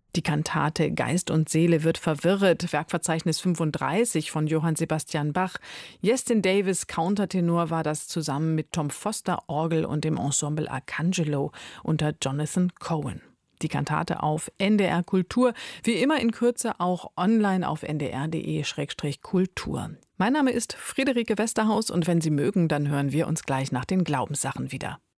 Die Kantate Geist und Seele wird verwirret, Werkverzeichnis 35 von Johann Sebastian Bach. Jestin Davis Countertenor war das zusammen mit Tom Foster Orgel und dem Ensemble Arcangelo unter Jonathan Cohen. Die Kantate auf NDR Kultur, wie immer in Kürze auch online auf ndr.de/kultur. Mein Name ist Friederike Westerhaus und wenn Sie mögen, dann hören wir uns gleich nach den Glaubenssachen wieder.